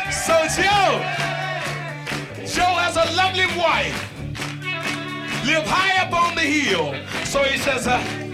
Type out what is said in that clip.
So Joe has a lovely wife, live high up on the hill. So he says,